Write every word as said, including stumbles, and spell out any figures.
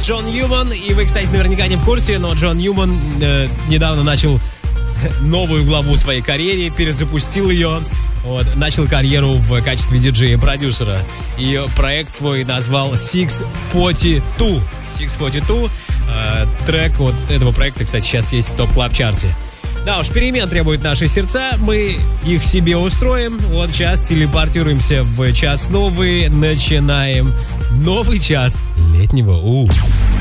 Джон Ньюман. И вы, кстати, наверняка не в курсе, но Джон Ньюман э, недавно начал новую главу в своей карьере, перезапустил ее. Вот, начал карьеру в качестве диджея-продюсера. И проект свой назвал шестьсот сорок два. шестьсот сорок два. Э, трек вот этого проекта, кстати, сейчас есть в топ-клаб-чарте. Да уж, перемен требуют наши сердца. Мы их себе устроим. Вот сейчас телепортируемся в час новый. Начинаем новый час летнего У.